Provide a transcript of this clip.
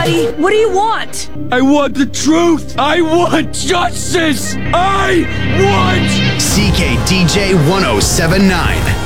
buddy. What do you want? I want the truth. I want justice. I want... CKDJ 1079.